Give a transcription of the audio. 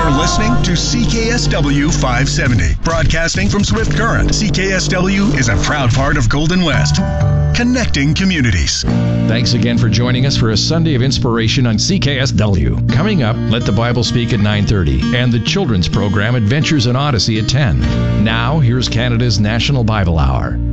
You're listening to CKSW 570, broadcasting from Swift Current. CKSW is a proud part of Golden West, connecting communities. Thanks again for joining us for a Sunday of Inspiration on CKSW. Coming up, Let the Bible Speak at 9:30 and the children's program Adventures in Odyssey at 10. Now, here's Canada's National Bible Hour.